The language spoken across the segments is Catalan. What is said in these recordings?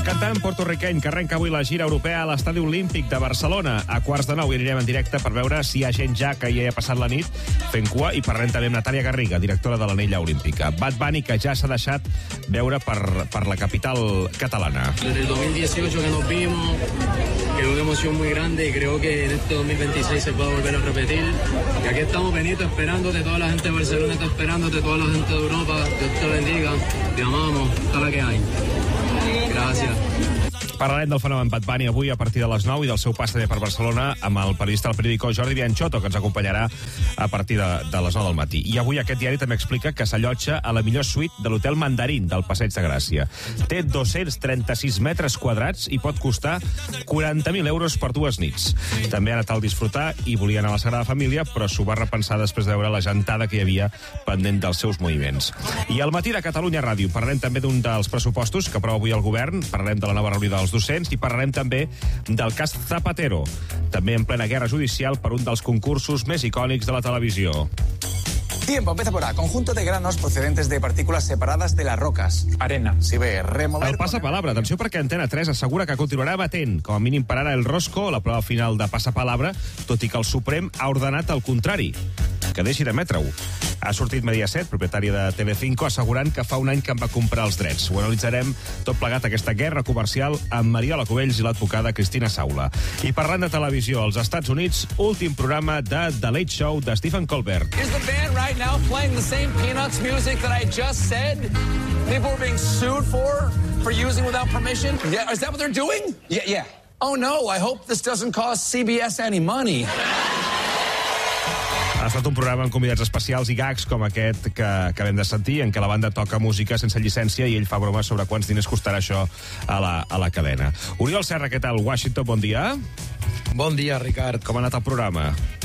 El cantant porto-riqueny que arrenca avui la gira europea a l'Estadi Olímpic de Barcelona. A 8:45 anirem en directe per veure si hi ha gent ja que hi ha passat la nit fent cua i parlarem també amb Natàlia Garriga, directora de l'Anella Olímpica. Bad Bunny, que ja s'ha deixat veure per la capital catalana. Desde el 2018 que nos vimos, que es una emoción muy grande y creo que en este 2026 se puede volver a repetir. Y aquí estamos, Benito, esperándote, toda la gente de Barcelona está esperándote, toda la gente de Europa, Dios te bendiga, te amamos, toda la que hay. Gràcies. Parlarem del fenomen Bad Bunny avui a partir de les 9 i del seu pas també per Barcelona amb el periodista del periòdico Jordi Bianchotto, que ens acompanyarà a partir de les 9 del matí. I avui aquest diari també explica que s'allotja a la millor suite de l'Hotel Mandarín del Passeig de Gràcia. Té 236 metres quadrats i pot costar 40.000 euros per 2 nits. També ha anat al disfrutar i volia anar a la Sagrada Família, però s'ho va repensar després de veure la gentada que hi havia pendent dels seus moviments. I al matí de Catalunya Ràdio parlarem també d'un dels pressupostos que aprova avui el govern, parlarem de la nova reunió dels docents i parlarem també del cas Zapatero, també en plena guerra judicial per un dels concursos més icònics de la televisió. Tiempo, empieza por A. Conjunto de granos procedentes de partículas separadas de las rocas. Arena. Si ve, remover... El passapalabra. Atenció perquè Antena 3 assegura que continuarà batent, com a mínim per ara, el Rosco, la prova final de passapalabra, tot i que el Suprem ha ordenat el contrari, que deixi d'emetre-ho. Ha sortit Mediaset, propietari de Telecinco, assegurant que fa un any que en va comprar els drets. Ho analitzarem tot plegat aquesta guerra comercial amb Mariola Cubells i l'advocada Cristina Saula. I parlant de televisió, als Estats Units, últim programa de The Late Show de Stephen Colbert. Is the band right now playing the same Peanuts music that I just said people are being sued for using without permission? Yeah, is that what they're doing? Yeah. Oh no, I hope this doesn't cost CBS any money. Ha estat un programa amb convidats especials i gags com aquest que acabem de sentir, en què la banda toca música sense llicència i ell fa bromes sobre quants diners costarà això a la cadena. Oriol Serra, què tal? Washington, bon dia. Bon dia, Ricard. Com ha anat el programa?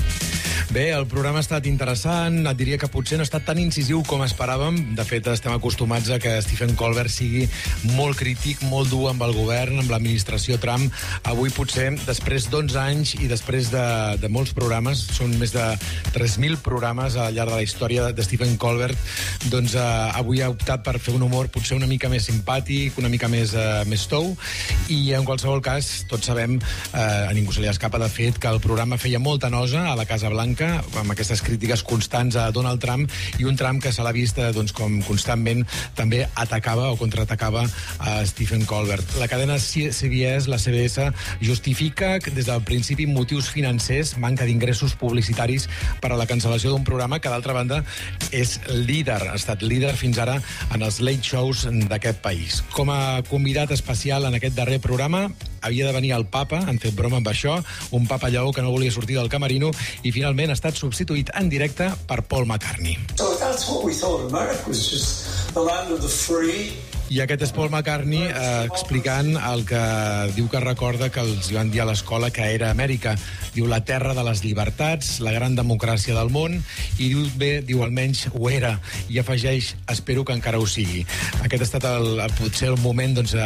Bé, el programa ha estat interessant, et diria que potser no ha estat tan incisiu com esperàvem. De fet, estem acostumats a que Stephen Colbert sigui molt crític, molt dur amb el govern, amb l'administració Trump. Avui potser, després d'11 anys i després de molts programes, són més de 3.000 programes al llarg de la història de Stephen Colbert, doncs avui ha optat per fer un humor potser una mica més simpàtic, una mica més tou, i en qualsevol cas, tots sabem, a ningú se li escapa de fet, que el programa feia molta nosa a la Casa Blanca, amb aquestes crítiques constants a Donald Trump, i un Trump que se l'ha vist doncs, com constantment també atacava o contraatacava a Stephen Colbert. La cadena CBS, la CBS, justifica des del principi motius financers, manca d'ingressos publicitaris per a la cancel·lació d'un programa que, d'altra banda, és líder, ha estat líder fins ara en els late shows d'aquest país. Com a convidat especial en aquest darrer programa havia de venir el papa, han fet broma amb això, un papa lleó que no volia sortir del camerino, i finalment ha estat substituït en directe per Paul McCartney. So that's what we thought America was, just the land of the free. I aquest és Paul McCartney explicant el que diu que recorda que els van dir a l'escola que era Amèrica. Diu la terra de les llibertats, la gran democràcia del món, i diu almenys ho era, i afegeix espero que encara ho sigui. Aquest ha estat potser el moment doncs,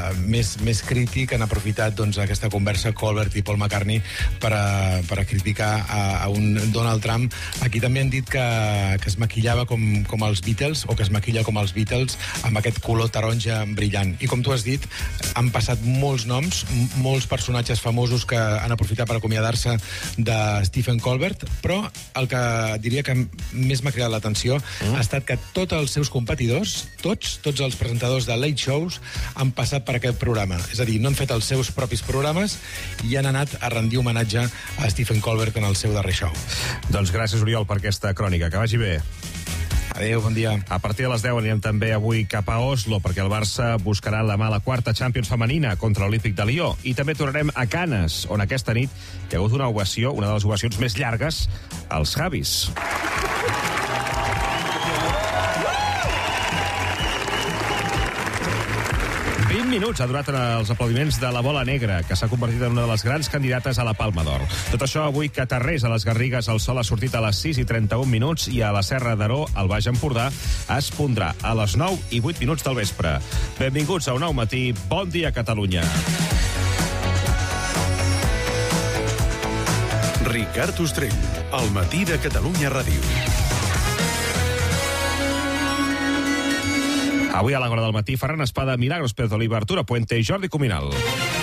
més crític. Han aprofitat doncs, aquesta conversa Colbert i Paul McCartney per criticar a un Donald Trump. Aquí també han dit que es maquillava com els Beatles, o que es maquilla com els Beatles, amb aquest color taronja brillant. I com tu has dit, han passat molts noms, molts personatges famosos que han aprofitat per acomiadar-se de Stephen Colbert, però el que diria que més m'ha cridat l'atenció ha estat que tots els seus competidors, tots els presentadors de late shows han passat per aquest programa. És a dir, no han fet els seus propis programes i han anat a rendir homenatge a Stephen Colbert en el seu darrer show. Doncs gràcies, Oriol, per aquesta crònica. Que vagi bé. Adéu, bon dia. A partir de les 10 anirem també avui cap a Oslo, perquè el Barça buscarà la quarta Champions femenina contra l'Olímpic de Lió. I també tornarem a Canes, on aquesta nit hi ha hagut una ovació, una de les ovacions més llargues, als Javis. 20 minuts ha durat els aplaudiments de la Bola Negra, que s'ha convertit en una de les grans candidates a la Palma d'Or. Tot això avui que a Tarrés, a les Garrigues, el sol ha sortit a les 6:31 i a la Serra d'Aró, al Baix Empordà, es pondrà a les 9:08 del vespre. Benvinguts a un nou matí. Bon dia, Catalunya. Ricard Ostrell, al matí de Catalunya Ràdio. Avui a l'Agora del matí, Ferran Espada, Milagros Pérez Oliva, Arturo Puente i Jordi Cuminal.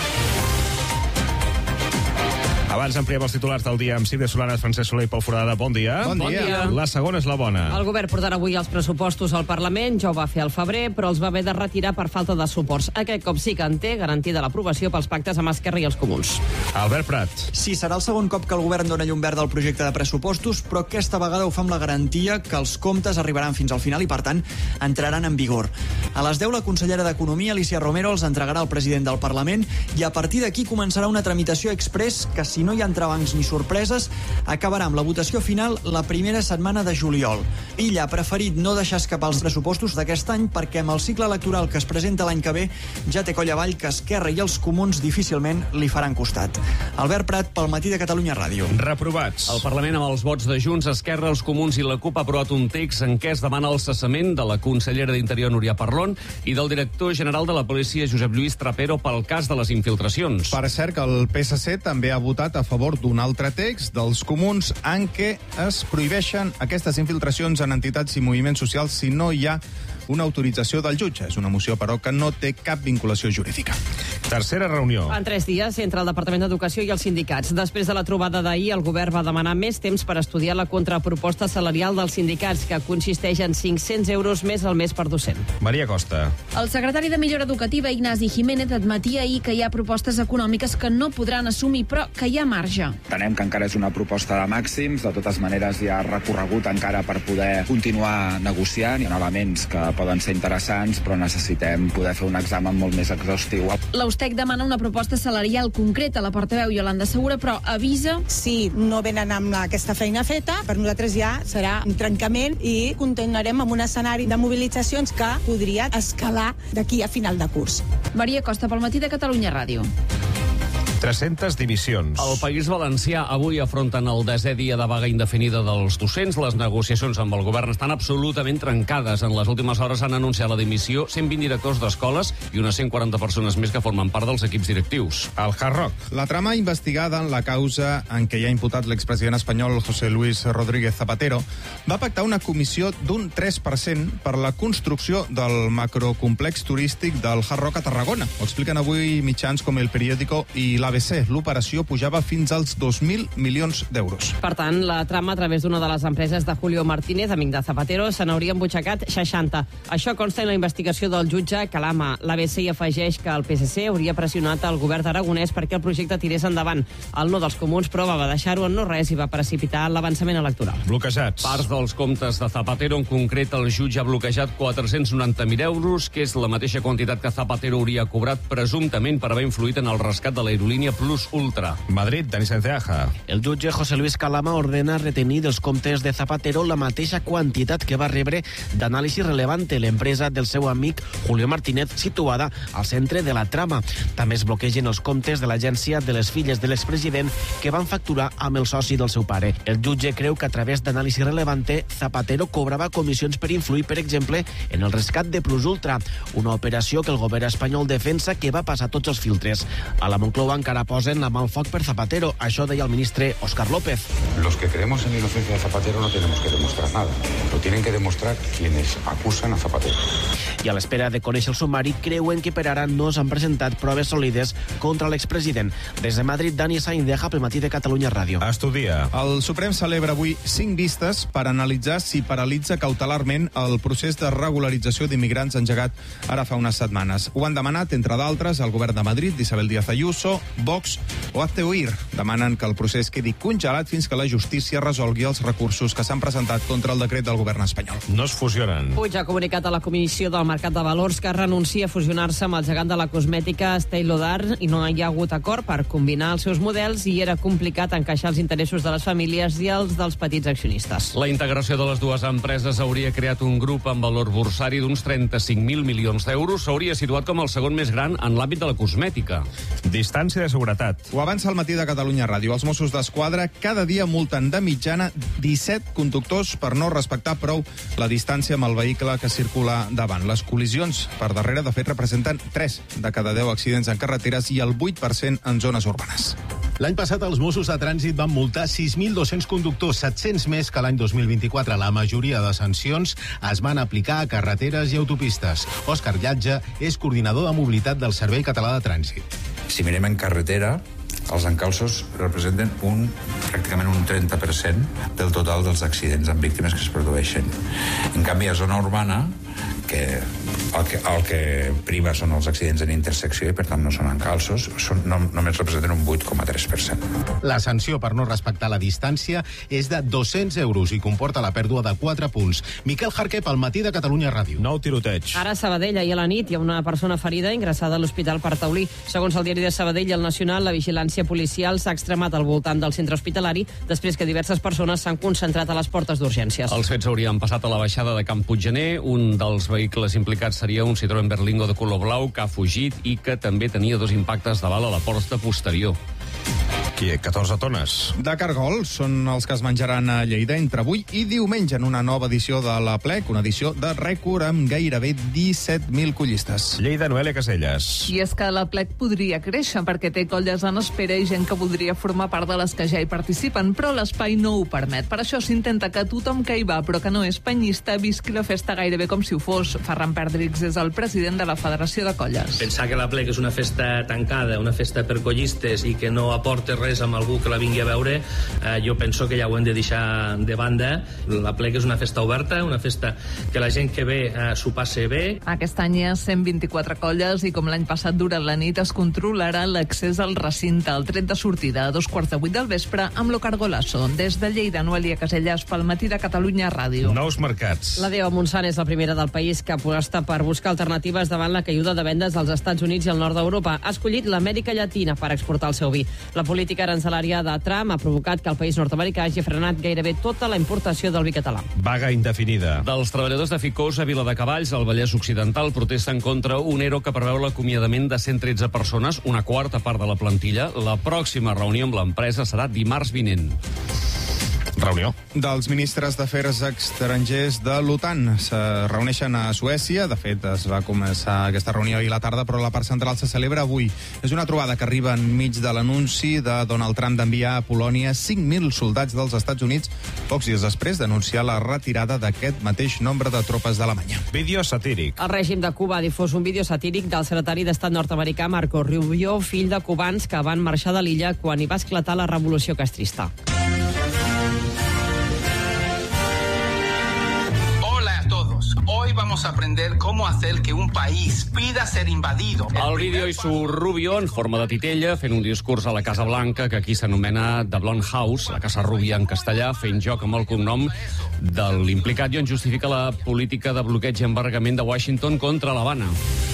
Abans ampliem els titulars del dia amb Sílvia Solanas, Francesc Soler i Pol Foradada. Bon dia. Bon dia. La segona és la bona. El govern portarà avui els pressupostos al Parlament, ja ho va fer al febrer, però els va haver de retirar per falta de suports. Aquest cop sí que en té garantida l'aprovació pels pactes amb Esquerra i els Comuns. Albert Prat. Sí, serà el segon cop que el govern dona llum verda al projecte de pressupostos, però aquesta vegada ho fa amb la garantia que els comptes arribaran fins al final i, per tant, entraran en vigor. A les 10, la consellera d'Economia, Alicia Romero, els entregarà al president del Parlament i a partir d'aquí començarà una tramitació express que, si no hi ha entrebancs ni sorpreses, acabarà amb la votació final la primera setmana de juliol. Illa ha preferit no deixar escapar els pressupostos d'aquest any perquè amb el cicle electoral que es presenta l'any que ve ja té coll avall que Esquerra i els Comuns difícilment li faran costat. Albert Prat, pel Matí de Catalunya Ràdio. Reprovats. El Parlament, amb els vots de Junts, Esquerra, els Comuns i la CUP, ha aprovat un text en què es demana el cessament de la consellera d'Interior, Núria Parlon, i del director general de la policia, Josep Lluís Trapero, pel cas de les infiltracions. Per cert, que el PSC també ha votat a favor d'un altre text dels Comuns en què es prohibeixen aquestes infiltracions en entitats i moviments socials si no hi ha una autorització del jutge. És una moció, però, que no té cap vinculació jurídica. Tercera reunió. En 3 dies, entre el Departament d'Educació i els sindicats. Després de la trobada d'ahir, el govern va demanar més temps per estudiar la contraproposta salarial dels sindicats, que consisteix en 500 euros més al mes per docent. Maria Costa. El secretari de Millora Educativa, Ignasi Jiménez, admetia ahir que hi ha propostes econòmiques que no podran assumir, però que hi ha marge. Entenem que encara és una proposta de màxims, de totes maneres hi ha recorregut encara per poder continuar negociant. Hi ha elements que poden ser interessants, però necessitem poder fer un examen molt més exhaustiu. L'Eustec demana una proposta salarial concreta. La portaveu Iolanda Segura, però avisa... Si no venen amb aquesta feina feta, per nosaltres ja serà un trencament i continuarem amb un escenari de mobilitzacions que podria escalar d'aquí a final de curs. Maria Costa, pel Matí de Catalunya Ràdio. 300 dimissions. El País Valencià avui afronten el 10è dia de vaga indefinida dels docents. Les negociacions amb el govern estan absolutament trencades. En les últimes hores han anunciat la dimissió 120 directors d'escoles i unes 140 persones més que formen part dels equips directius. El Hard Rock. La trama investigada en la causa en què hi ha imputat l'expresident espanyol José Luis Rodríguez Zapatero va pactar una comissió d'un 3% per la construcció del macrocomplex turístic del Hard Rock a Tarragona. Ho expliquen avui mitjans com El Periódico i l'ABC. L'operació pujava fins als 2.000 milions d'euros. Per tant, la trama a través d'una de les empreses de Julio Martínez, amic de Zapatero, se n'hauria embutxacat 60. Això consta en la investigació del jutge Calama. L'ABC hi afegeix que el PSC hauria pressionat el govern d'Aragonès perquè el projecte tirés endavant. El no dels Comuns, però, va deixar-ho en no res i va precipitar l'avançament electoral. Bloquejats. Parts dels comptes de Zapatero, en concret el jutge ha bloquejat 490.000 euros, que és la mateixa quantitat que Zapatero hauria cobrat presumptament per haver influït en el rescat de l'aerolínia Plus Ultra. Madrid, Dani Sanceaja. El jutge José Luis Calama ordena retenir dels comptes de Zapatero la mateixa quantitat que va rebre d'Anàlisi Relevante, l'empresa del seu amic Julio Martínez, situada al centre de la trama. També es bloquegen els comptes de l'agència de les filles de l'expresident que van facturar amb el soci del seu pare. El jutge creu que a través d'Anàlisi Relevante, Zapatero cobrava comissions per influir, per exemple, en el rescat de Plus Ultra, una operació que el govern espanyol defensa que va passar tots els filtres. A la Moncloa encara posen la mà al foc per Zapatero. Això deia el ministre Óscar López. Los que creemos en la inocencia de Zapatero no tenemos que demostrar nada. Lo tienen que demostrar quienes acusan a Zapatero. I a l'espera de conèixer el sumari, creuen que per ara no s'han presentat proves sòlides contra l'expresident. Des de Madrid, Dani Saindeja, pel Matí de Catalunya Ràdio. Estudia. El Suprem celebra avui 5 vistes per analitzar si paralitza cautelarment el procés de regularització d'immigrants engegat ara fa unes setmanes. Ho han demanat, entre d'altres, el govern de Madrid d'Isabel Díaz Ayuso, Vox o Hazte Oír. Demanen que el procés quedi congelat fins que la justícia resolgui els recursos que s'han presentat contra el decret del govern espanyol. No es fusionen. Puig ha comunicat a la Comissió del Mercat de Valors que renuncia a fusionar-se amb el gegant de la cosmètica Estée Lauder i no hi ha hagut acord per combinar els seus models i era complicat encaixar els interessos de les famílies i els dels petits accionistes. La integració de les dues empreses hauria creat un grup amb valor borsari d'uns 35.000 milions d'euros. S'hauria situat com el segon més gran en l'àmbit de la cosmètica. Distància de seguretat. Ho avança el Matí de Catalunya Ràdio. Els Mossos d'Esquadra cada dia multen de mitjana 17 conductors per no respectar prou la distància amb el vehicle que circula davant. Les col·lisions per darrere, de fet, representen 3 de cada 10 accidents en carreteres i el 8% en zones urbanes. L'any passat els Mossos de Trànsit van multar 6.200 conductors, 700 més que l'any 2024. La majoria de sancions es van aplicar a carreteres i autopistes. Òscar Llatge és coordinador de mobilitat del Servei Català de Trànsit. Si mirem en carretera, els encalços representen pràcticament un 30% del total dels accidents amb víctimes que es produeixen. En canvi, a zona urbana, que el que priva són els accidents en intersecció i per tant no són encalços, només representen un 8,3%. La sanció per no respectar la distància és de 200 euros i comporta la pèrdua de 4 punts. Miquel Jarquep, al Matí de Catalunya Ràdio. Nou tiroteig. Ara a Sabadell, ahir a la nit, hi ha una persona ferida ingressada a l'Hospital per Taulí. Segons el diari de Sabadell i el Nacional, la vigilància policial s'ha extremat al voltant del centre hospitalari després que diverses persones s'han concentrat a les portes d'urgències. Els fets haurien passat a la baixada de Camp Puiggener. Un dels vehicles implicats seria un Citroën Berlingo de color blau que ha fugit i que també tenia 2 impactes de bala a la porta posterior. 14 tones. De cargols són els que es menjaran a Lleida entre avui i diumenge en una nova edició de la Plec, una edició de rècord amb gairebé 17.000 collistes. Lleida, Noelia Caselles. I és que la Plec podria créixer perquè té colles en espera i gent que voldria formar part de les que ja hi participen, però l'espai no ho permet. Per això s'intenta que tothom que hi va, però que no és penyista, visqui la festa gairebé com si ho fos. Ferran Perdrix és el president de la Federació de Colles. Pensar que la Plec és una festa tancada, una festa per collistes i que no aporta res amb algú que la vingui a veure, jo penso que ja ho hem de deixar de banda. La Plec és una festa oberta, una festa que la gent que ve s'ho passe bé. Aquest any hi ha 124 colles i com l'any passat durant la nit es controlarà l'accés al recinte. El tret de sortida a 7:15 del vespre amb lo Cargolasso. Des de Lleida, Noelia Caselles, pel Matí de Catalunya Ràdio. Nous mercats. La Deo Montsant és la primera del país que aposta per buscar alternatives davant la caiguda de vendes als Estats Units i al nord d'Europa. Ha escollit l'Amèrica Llatina per exportar el seu vi. La política arancelària de Trump ha provocat que el país nord-americà hagi frenat gairebé tota la importació del vi català. Vaga indefinida. Dels treballadors de Ficós a Viladecavalls, al Vallès Occidental, protesten contra un ERO que preveu l'acomiadament de 113 persones, una quarta part de la plantilla. La pròxima reunió amb l'empresa serà dimarts vinent. Reunió. Dels ministres d'Afers Estrangers de l'OTAN se reuneixen a Suècia. De fet, es va començar aquesta reunió ahir a la tarda, però la part central se celebra avui. És una trobada que arriba enmig de l'anunci de Donald Trump d'enviar a Polònia 5.000 soldats dels Estats Units, pocs dies després d'anunciar la retirada d'aquest mateix nombre de tropes d'Alemanya. Vídeo satíric. El règim de Cuba ha difós un vídeo satíric del secretari d'Estat nord-americà Marco Rubio, fill de cubans que van marxar de l'illa quan hi va esclatar la revolució castrista. Hoy vamos a aprender cómo hacer que un país pida ser invadido. Al vídeo hi surt Rubio en forma de titella fent un discurs a la Casa Blanca que aquí s'anomena The Blonde House, la Casa Rubia en castellà, fent joc amb el cognom de l'implicat i on justifica la política de bloqueig i embargament de Washington contra l'Havana.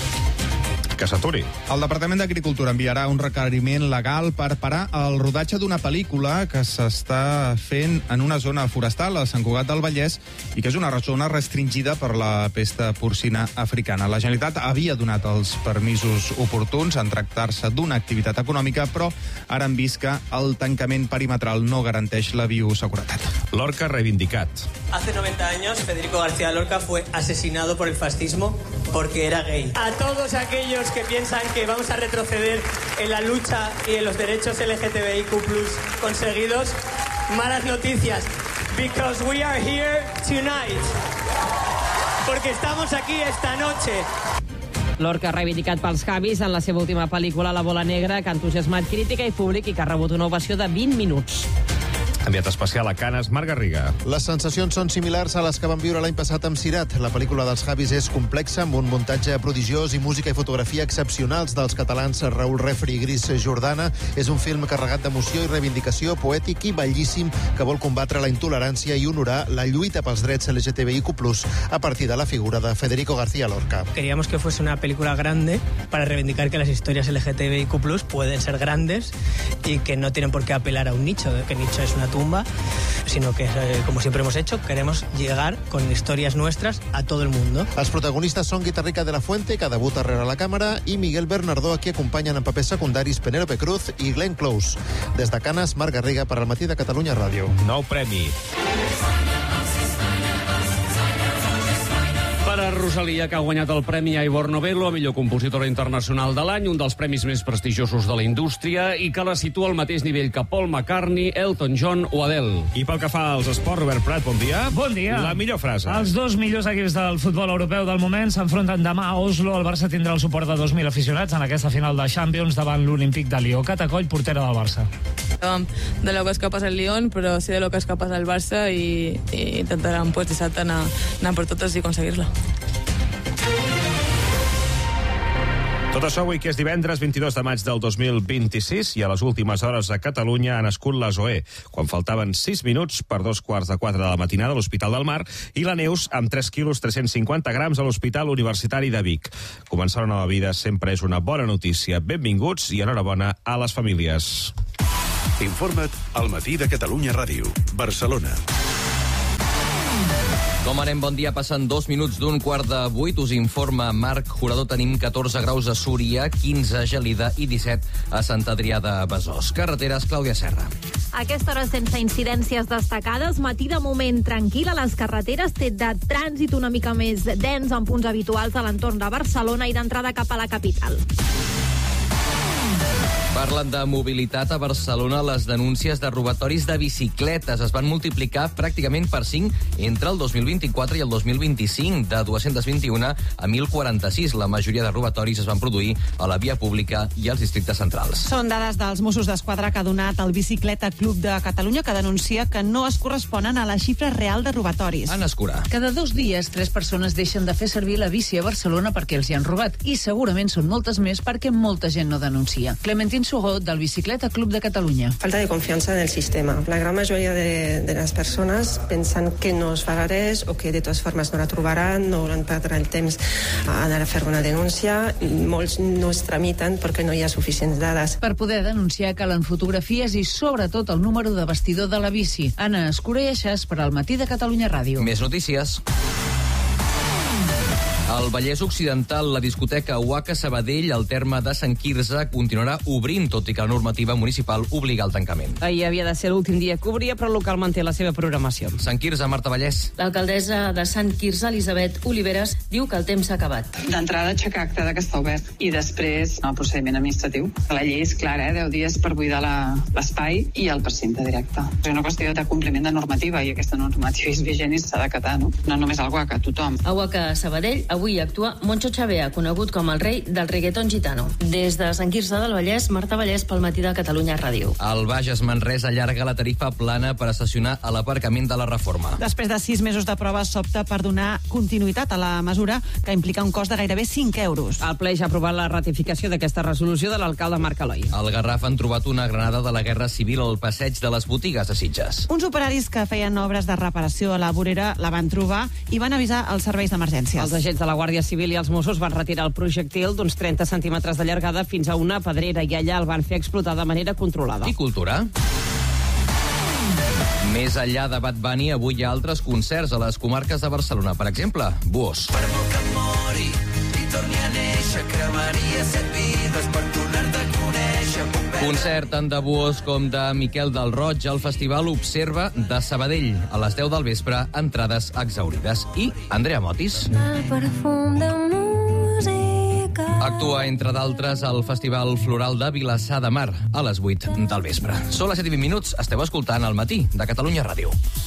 Que s'aturi. El Departament d'Agricultura enviarà un requeriment legal per parar el rodatge d'una pel·lícula que s'està fent en una zona forestal a Sant Cugat del Vallès i que és una zona restringida per la pesta porcina africana. La Generalitat havia donat els permisos oportuns en tractar-se d'una activitat econòmica, però ara han vist que el tancament perimetral no garanteix la bioseguretat. Lorca reivindicat. Hace 90 años Federico García Lorca fue asesinado por el fascismo porque era gay. A todos aquellos que piensan que vamos a retroceder en la lucha y en los derechos LGTBIQ+ conseguidos, malas noticias, because we are here tonight. Porque estamos aquí esta noche. Lorca ha reivindicat pels Javis en la seva última pel·lícula La bola negra, que ha entusiasmat crítica i públic i que ha rebut una ovació de 20 minuts. Enviat especial a Canes, Marc Garriga. Les sensacions són similars a les que van viure l'any passat amb Cirat. La pel·lícula dels Javis és complexa, amb un muntatge prodigiós i música i fotografia excepcionals dels catalans Raül Refri i Gris Jordana. És un film carregat d'emoció i reivindicació, poètic i bellíssim, que vol combatre la intolerància i honorar la lluita pels drets LGTBIQ+, a partir de la figura de Federico García Lorca. Queríamos que fuese una película grande para reivindicar que las historias LGTBIQ+ pueden ser grandes y que no tienen por qué apelar a un nicho, que nicho es una tumba, sino que, como siempre hemos hecho, queremos llegar con historias nuestras a todo el mundo. Els protagonistes són Guitarrica de la Fuente, que debuta rere la càmera, i Miguel Bernardó, a qui acompanyen en papers secundaris Penélope Cruz i Glenn Close. Des de Canes, Marc Garriga per al Matí de Catalunya Ràdio. Nou premi. Per a Rosalia, que ha guanyat el Premi Ivor Novello a millor compositora internacional de l'any, un dels premis més prestigiosos de la indústria, i que la situa al mateix nivell que Paul McCartney, Elton John o Adele. I pel que fa als esports, Robert Prat, bon dia. Bon dia. La millor frase. Els dos millors equips del futbol europeu del moment s'enfronten demà a Oslo. El Barça tindrà el suport de 2.000 aficionats en aquesta final de Champions davant l'Olímpic de Lió. Catacoll, portera del Barça. De lo que es capaz el Lyon, pero sí de lo que es capaz el Barça y intentarán pues dissabte anar per totes i aconseguir-la. Tot això avui, que és divendres 22 de maig del 2026, i a les últimes hores a Catalunya ha nascut la Zoé, quan faltaven 6 minuts per 3:45 de la matinada a l'Hospital del Mar, i la Neus amb 3 quilos 350 grams a l'Hospital Universitari de Vic. Començar una nova vida sempre és una bona notícia. Benvinguts i enhorabona a les famílies. Informa't al Matí de Catalunya Ràdio, Barcelona. Com anem? Bon dia. Passen 2 minuts d'un 7:15. Us informa Marc Jurador. Tenim 14 graus a Súria, 15 a Gelida i 17 a Sant Adrià de Besòs. Carreteres, Clàudia Serra. A aquesta hora sense incidències destacades, matí de moment tranquil a les carreteres, té de trànsit una mica més dens en punts habituals a l'entorn de Barcelona i d'entrada cap a la capital. Parlen de mobilitat a Barcelona. Les denúncies de robatoris de bicicletes es van multiplicar pràcticament per 5 entre el 2024 i el 2025, de 221 a 1.046. La majoria de robatoris es van produir a la via pública i als districtes centrals. Són dades dels Mossos d'Esquadra que ha donat el Bicicleta Club de Catalunya, que denuncia que no es corresponen a la xifra real de robatoris. Anna Escurà. Cada 2 dies, 3 persones deixen de fer servir la bici a Barcelona perquè els hi han robat. I segurament són moltes més perquè molta gent no denuncia. Clementín Sugó, del Bicicleta Club de Catalunya. Falta de confiança en el sistema. La gran majoria de les persones pensen que no es farà res o que de totes formes no la trobaran, no hauran perdre el temps a anar a fer una denúncia. Molts no es tramiten perquè no hi ha suficients dades. Per poder denunciar calen fotografies i sobretot el número de bastidor de la bici. Anna Escura i Aixàs per al Matí de Catalunya Ràdio. Més notícies. Al Vallès Occidental, la discoteca Waka Sabadell, al terme de Sant Quirze, continuarà obrint, tot i que la normativa municipal obliga al tancament. Ahir havia de ser l'últim dia que obria, però el local manté la seva programació. Sant Quirze, Marta Vallès. L'alcaldessa de Sant Quirze, Elisabet Oliveres, diu que el temps s'ha acabat. D'entrada, aixecar acte que està obert i després el procediment administratiu. La llei és clara, 10 dies per buidar l'espai i el precinte directe. És una qüestió de compliment de normativa i aquesta normativa és vigent i s'ha d'acatar, no? No només el Waka, tothom. A Waka Sabadell, avui actua Moncho Chavea, conegut com el rei del reggaeton gitano. Des de Sant Quirze del Vallès, Marta Vallès pel Matí de Catalunya Ràdio. El Bages Manresa allarga la tarifa plana per estacionar a l'aparcament de la Reforma. Després de 6 mesos de proves, s'opta per donar continuïtat a la mesura, que implica un cost de gairebé 5 euros. El ple ja ha aprovat la ratificació d'aquesta resolució de l'alcalde Marc Eloi. Al Garraf han trobat una granada de la Guerra Civil al passeig de les botigues de Sitges. Uns operaris que feien obres de reparació a la vorera la van trobar i van avisar els serveis d'emergències. Els agents de la Guàrdia Civil i els Mossos van retirar el projectil d'uns 30 centímetres de llargada fins a una pedrera i allà el van fer explotar de manera controlada. I cultura? Més enllà de Bad Bunny, avui hi ha altres concerts a les comarques de Barcelona. Per exemple, Buós. Per molt que mori i torni a néixer, cremaria 7 vides per tornar-te a conèixer. Concert tant de Buós com de Miquel del Roig al Festival Observa de Sabadell. A les 10 del vespre, entrades exhaurides. I Andrea Motis. El perfum de música. Actua, entre d'altres, al Festival Floral de Vilassar de Mar a les 8 del vespre. Són les 7:20 minuts. Esteu escoltant El Matí de Catalunya Ràdio.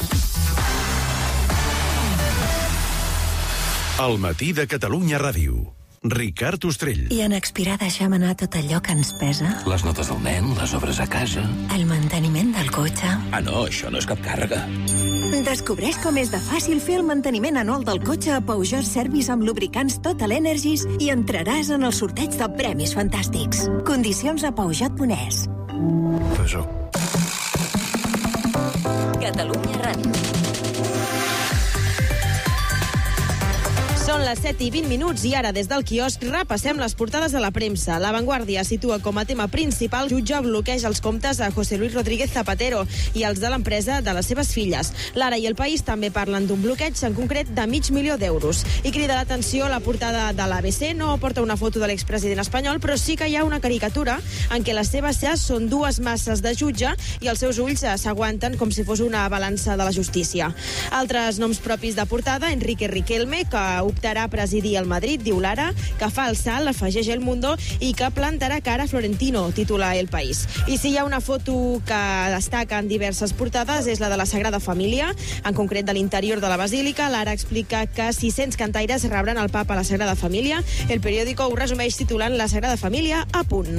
El Matí de Catalunya Ràdio. Ricard Ostrell. I en expirar deixem anar tot allò que ens pesa. Les notes del nen, les obres a casa. El manteniment del cotxe. Ah, no, això no és cap càrrega. Descobreix com és de fàcil fer el manteniment anual del cotxe a Peugeot Service amb lubricants Total Energies i entraràs en el sorteig de premis fantàstics. Condicions a Peugeot.es. Peugeot. Catalunya Ràdio. Són les 7:20 i ara, des del quiosc, repassem les portades de la premsa. La Vanguardia situa com a tema principal jutge bloqueja els comptes a José Luis Rodríguez Zapatero i els de l'empresa de les seves filles. L'Ara i El País també parlen d'un bloqueig, en concret de $500.000. I crida l'atenció la portada de l'ABC. No porta una foto de l'expresident espanyol, però sí que hi ha una caricatura en què les seves llars són dues masses de jutge i els seus ulls s'aguanten com si fos una balança de la justícia. Altres noms propis de portada, Enrique Riquelme, que optarà a presidir el Madrid, diu l'Ara, que fa el salt, afegeix El Mundo, i que plantarà cara a Florentino, titula El País. I si hi ha una foto que destaca en diverses portades és la de la Sagrada Família, en concret de l'interior de la Basílica. L'Ara explica que 600 cantaires rebran el papa a la Sagrada Família. El periòdico ho resumeix titulant La Sagrada Família a punt.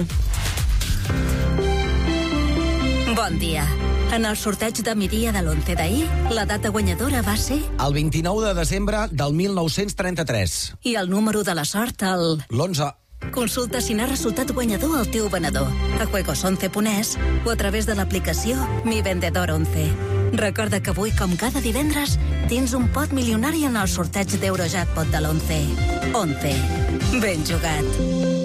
Bon dia. En el sorteig de migdia de l'11 d'ahir, la data guanyadora va ser... El 29 de desembre del 1933. I el número de la sort, el... L'11. Consulta si n'ha resultat guanyador el teu venedor a juegos11.es o a través de l'aplicació Mi Vendedor 11. Recorda que avui, com cada divendres, tens un pot milionari en el sorteig d'Eurojackpot de l'11. 11. Ben jugat.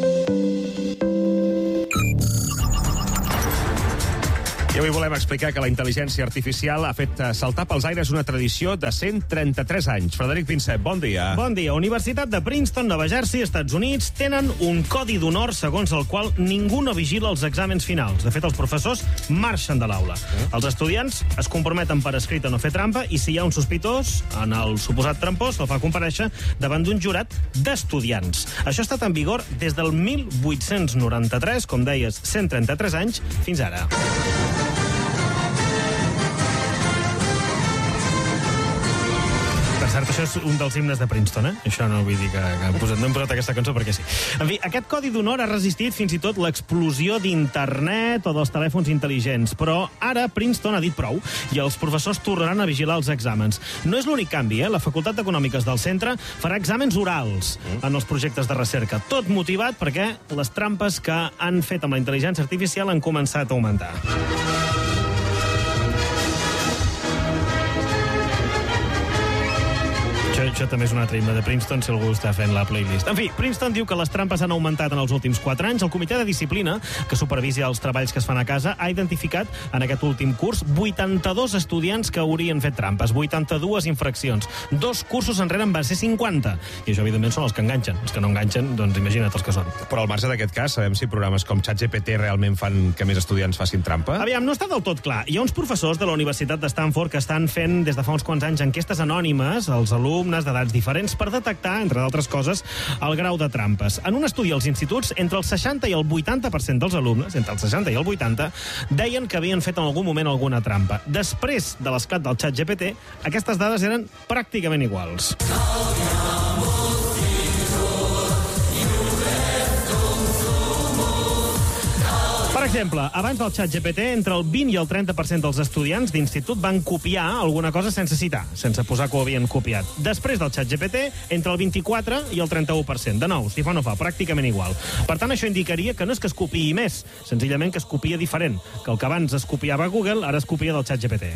I avui volem explicar que la intel·ligència artificial ha fet saltar pels aires una tradició de 133 anys. Frederic Pinsep, bon dia. Bon dia. Universitat de Princeton, Nova Jersey, Estats Units, tenen un codi d'honor segons el qual ningú no vigila els exàmens finals. De fet, els professors marxen de l'aula. Els estudiants es comprometen per escrit a no fer trampa i si hi ha un sospitós, en el suposat trampós, se'l fa comparèixer davant d'un jurat d'estudiants. Això ha estat en vigor des del 1893, com deies, 133 anys, fins ara. Per cert, això és un dels himnes de Princeton, eh? Això no vull dir que no hem posat aquesta cançó perquè sí. En fi, aquest codi d'honor ha resistit fins i tot l'explosió d'internet o dels telèfons intel·ligents, però ara Princeton ha dit prou i els professors tornaran a vigilar els exàmens. No és l'únic canvi, eh? La Facultat d'Econòmiques del centre farà exàmens orals en els projectes de recerca, tot motivat perquè les trampes que han fet amb la intel·ligència artificial han començat a augmentar. Això també és una altra himne de Princeton, si algú està fent la playlist. En fi, Princeton diu que les trampes han augmentat en els últims 4 anys. El comitè de disciplina, que supervisa els treballs que es fan a casa, ha identificat en aquest últim curs 82 estudiants que haurien fet trampes, 82 infraccions. 2 cursos enrere en van ser 50. I això, evidentment, són els que enganxen. Els que no enganxen, doncs imagina't els que són. Però al marge d'aquest cas, sabem si programes com ChatGPT realment fan que més estudiants facin trampa? Aviam, no està del tot clar. Hi ha uns professors de la Universitat de Stanford que estan fent des de fa uns quants anys enquestes anònimes als alumnes d'edats diferents per detectar, entre d'altres coses, el grau de trampes. En un estudi als instituts, entre el 60 i el 80% dels alumnes, entre el 60 i el 80, deien que havien fet en algun moment alguna trampa. Després de l'esclat del ChatGPT, aquestes dades eren pràcticament iguals. Per exemple, abans del ChatGPT, entre el 20 i el 30% dels estudiants d'institut van copiar alguna cosa sense citar, sense posar que ho havien copiat. Després del ChatGPT, entre el 24 i el 31%. De nou, si fa o no fa, pràcticament igual. Per tant, això indicaria que no és que es copiï més, senzillament que es copia diferent, que el que abans es copiava a Google, ara es copia del ChatGPT.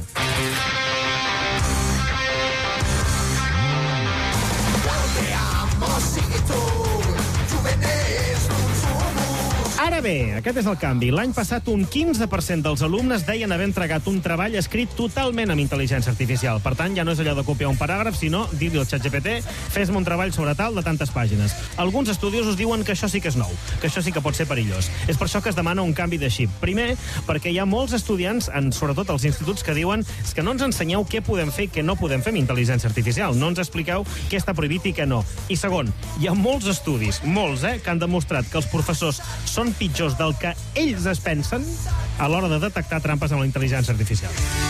Ara bé, aquest és el canvi. L'any passat un 15% dels alumnes deien haver entregat un treball escrit totalment amb intel·ligència artificial. Per tant, ja no és allò de copiar un paràgraf, sinó dir-li al ChatGPT fes-me un treball sobre tal de tantes pàgines. Alguns estudiosos diuen que això sí que és nou, que això sí que pot ser perillós. És per això que es demana un canvi de xip. Primer, perquè hi ha molts estudiants, sobretot als instituts, que diuen que no ens ensenyeu què podem fer i què no podem fer amb intel·ligència artificial. No ens expliqueu què està prohibit i què no. I segon, hi ha molts estudis, molts, que han demostrat que els professors són pitjors del que ells es pensen a l'hora de detectar trampes amb la intel·ligència artificial.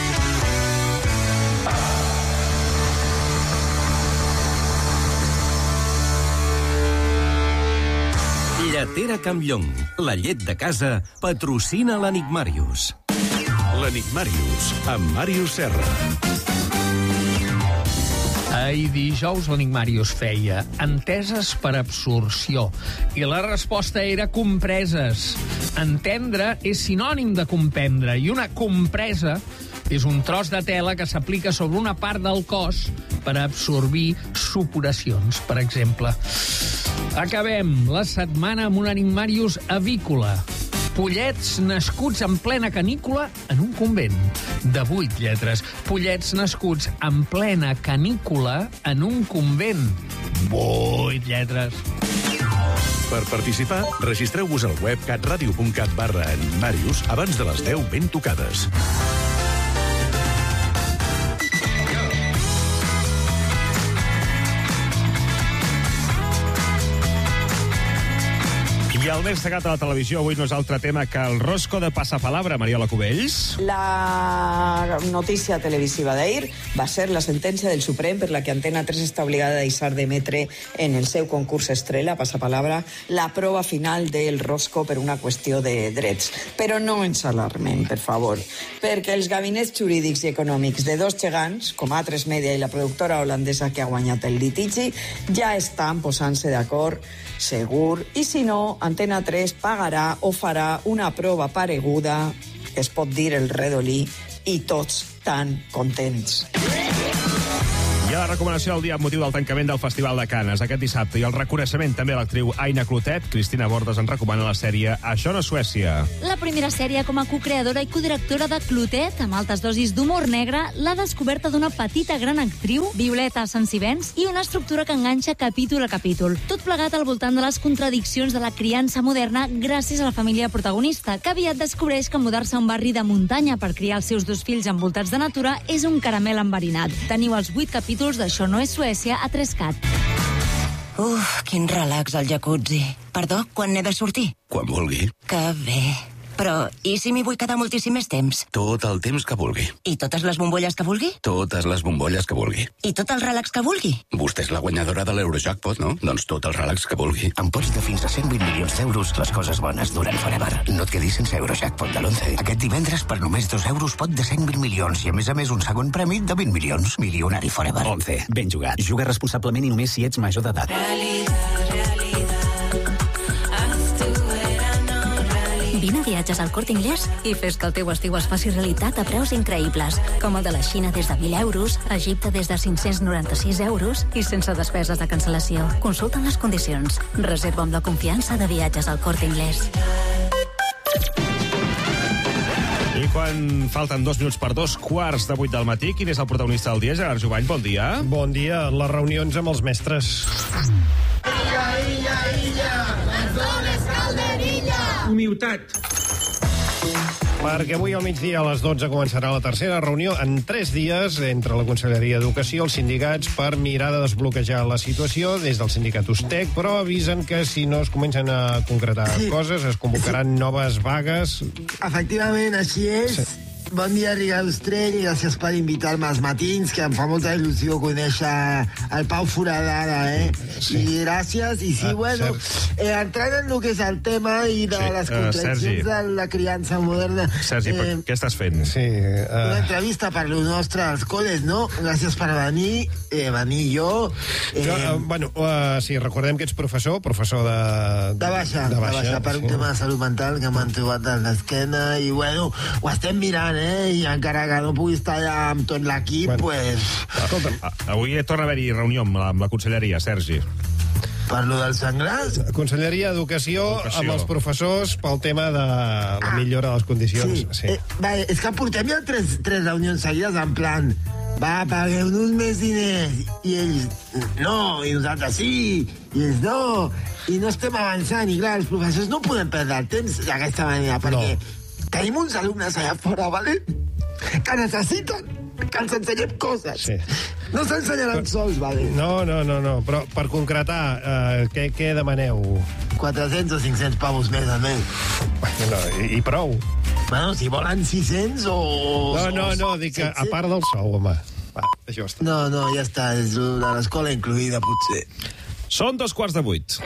Lletera Campllong, la llet de casa, patrocina l'Enigmàrius. L'Enigmàrius, amb Màrius Serra. Ahir dijous l'Enigmàrius feia enteses per absorció i la resposta era compreses. Entendre és sinònim de comprendre i una compresa és un tros de tela que s'aplica sobre una part del cos per absorbir supuracions, per exemple. Acabem la setmana amb un Enigmàrius avícola. Pollets nascuts en plena canícula en un convent. De 8 lletres. Pollets nascuts en plena canícula en un convent. 8 lletres. Per participar, registreu-vos al web catradio.cat/Enigmàrius abans de les 10 ben tocades. el més destacat de la televisió avui no és altre tema que el rosco de Pasapalabra, Mariola Cubells. La notícia televisiva d'ahir va ser la sentència del Suprem per la que Antena 3 està obligada a deixar d'emetre en el seu concurs estrella, Pasapalabra, la prova final del rosco per una qüestió de drets. Però no ens alarmem, per favor, perquè els gabinets jurídics i econòmics de dos gegants, com A3 Media i la productora holandesa que ha guanyat el litigi, ja estan posant-se d'acord, segur, i si no, Antena 3 pagarà o farà una prova pareguda, que es pot dir el redolí, i tots tan contents. Hi ha la recomanació del dia amb motiu del tancament del Festival de Canes aquest dissabte i el reconeixement també a l'actriu Aina Clotet. Cristina Bordes ens recomana la sèrie Això no és Suècia. La primera sèrie com a cocreadora i codirectora de Clotet, amb altes dosis d'humor negre, la descoberta d'una petita gran actriu, Violeta Sansivens, i una estructura que enganxa capítol a capítol. Tot plegat al voltant de les contradiccions de la criança moderna gràcies a la família protagonista, que aviat descobreix que mudar-se a un barri de muntanya per criar els seus dos fills envoltats de natura és un caramel enverinat. Teniu els 8 capítols d'Això no és Suècia a 3Cat. Quin relax al jacuzzi. Perdó, quan n'he de sortir? Quan vulgui. Que bé. Però, i si m'hi vull quedar moltíssim més temps? Tot el temps que vulgui. I totes les bombolles que vulgui? Totes les bombolles que vulgui. I tot el relax que vulgui? Vostè és la guanyadora de l'Eurojackpot, no? Doncs tot el relax que vulgui. Amb pots de fins a 120 milions d'euros, les coses bones duren forever. No et quedis sense Eurojackpot de l'11. Aquest divendres, per només 2 euros, pot de 120 milions i, a més un segon premi de 20 milions. Milionari forever. 11. Ben jugat. Juga responsablement i només si ets major d'edat. Vine a Viatges al Corte Inglés i fes que el teu estiu es faci realitat a preus increïbles, com el de la Xina des de 1.000 euros, Egipte des de 596 euros i sense despeses de cancel·lació. Consulta les condicions. Reserva amb la confiança de Viatges al Corte Inglés. I quan falten 2 minuts per 2:15 del matí, quin és el protagonista del dia? Gerard Jubany, bon dia. Bon dia. Les reunions amb els mestres. Humilitat. Perquè avui al migdia a les 12 començarà la tercera reunió en 3 dies entre la Conselleria d'Educació i els sindicats per mirar de desbloquejar la situació des del sindicat USTEC, però avisen que si no es comencen a concretar coses es convocaran noves vagues. Efectivament, així és. Sí. Bon dia, Ricard Ostrell, i gràcies per invitar-me als matins, que em fa molta il·lusió conèixer el Pau Foradada, Sí. I gràcies, i sí, bueno, entrant en el que és el tema i de les contradiccions de la criança moderna... Sergi, què estàs fent? Sí, una entrevista per lo nostre als col·les, no? Gràcies per venir jo... sí, recordem que ets professor de baixa, per un tema de salut mental que m'han trobat a l'esquena, i bueno, ho estem mirant, i encara que no pugui estar allà amb tot l'equip, pues... Avui torna a haver-hi reunió amb la conselleria, Sergi. Per lo dels senglars? Conselleria d'Educació amb els professors pel tema de la millora de les condicions. Sí. És que portem ja tres reunions seguides en plan... pagueu-nos més diners. I ells, no, i nosaltres sí, i ells no. I no estem avançant, i clar, els professors no podem perdre el temps d'aquesta manera, perquè tenim uns alumnes allà fora, ¿vale? Que necessiten que ens ensenyem coses. Sí. No s'ensenyaran sols, ¿vale? No, però per concretar, què demaneu? 400 o 500 pavos més al mes. I prou. Bueno, si volen 600 o... No, dic que a part del sou, home. Això està. No, ja està, és de l'escola incluïda, potser. Són 7:15.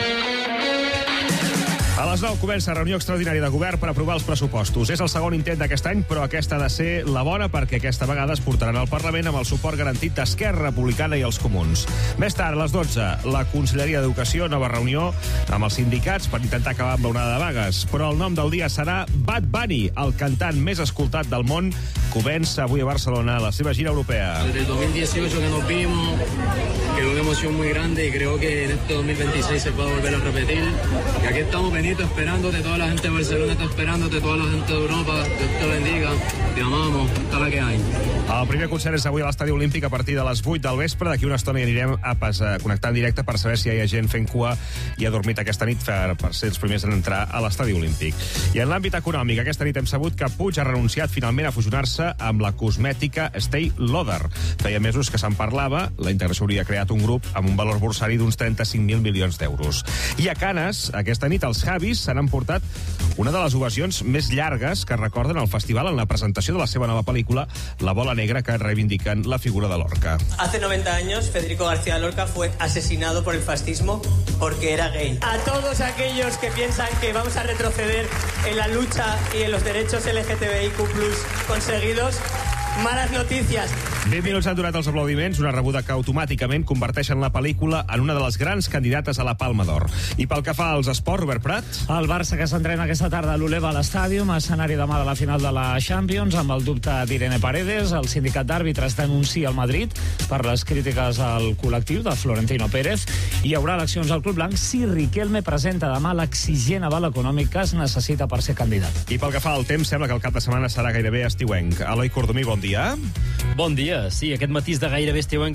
A les 9 comença reunió extraordinària de govern per aprovar els pressupostos. És el segon intent d'aquest any, però aquesta ha de ser la bona perquè aquesta vegada es portaran al Parlament amb el suport garantit d'Esquerra Republicana i els Comuns. Més tard, a les 12, la Conselleria d'Educació, nova reunió amb els sindicats per intentar acabar amb l'onada de vagues. Però el nom del dia serà Bad Bunny, el cantant més escoltat del món, comença avui a Barcelona la seva gira europea. Desde el 2018 que nos vimos, que es una emoción muy grande y creo que en este 2026 se puede volver a repetir. Y aquí estamos, Benito, esperándote, toda la gente de Barcelona está esperándote, toda la gente de Europa, Dios te bendiga, te amamos, tota la que hay. El primer concert és avui a l'Estadi Olímpic a partir de les 8 del vespre. D'aquí una estona hi anirem a connectar en directe per saber si hi ha gent fent cua i ha dormit aquesta nit per ser els primers en entrar a l'Estadi Olímpic. I en l'àmbit econòmic, aquesta nit hem sabut que Puig ha renunciat finalment a fusionar-se amb la cosmètica Estée Lauder. Feia mesos que se'n parlava, la integració hauria creat un grup amb un valor borsari d'uns 35.000 milions d'euros. I a Canes, aquesta nit, els Javi Travis s'han emportat una de les ovacions més llargues que recorden el festival en la presentació de la seva nova pel·lícula La bola negra, que reivindiquen la figura de Lorca. Hace 90 años, Federico García Lorca fue asesinado por el fascismo porque era gay. A todos aquellos que piensan que vamos a retroceder en la lucha y en los derechos LGTBIQ+ conseguidos, malas noticias. 20 minuts han durat els aplaudiments, una rebuda que automàticament converteixen la pel·lícula en una de les grans candidates a la Palma d'Or. I pel que fa als esports, Robert Prat? El Barça, que s'entrena aquesta tarda a l'Uleva Stadium, escenari demà de la final de la Champions, amb el dubte d'Irene Paredes. El sindicat d'àrbitres denuncia el Madrid per les crítiques al col·lectiu de Florentino Pérez. Hi haurà eleccions al Club Blanc si Riquelme presenta demà l'exigent aval econòmic que es necessita per ser candidat. I pel que fa al temps, sembla que el cap de setmana serà gairebé estiuenc. Eloi Cordomí, bon dia. Bon dia. Sí, aquest matí és de gairebé estiuenc